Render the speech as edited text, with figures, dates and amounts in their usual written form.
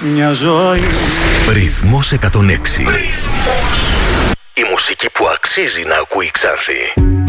μια ζωή. Ρυθμός 106. Η μουσική που αξίζει να ακούει η Ξάνθη.